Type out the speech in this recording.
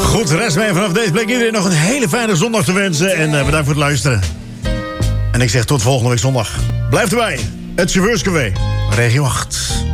Goed, rest mij vanaf deze plek iedereen nog een hele fijne zondag te wensen. En bedankt voor het luisteren. En ik zeg tot volgende week zondag. Blijf erbij. Het Chauffeurscafé, regio 8.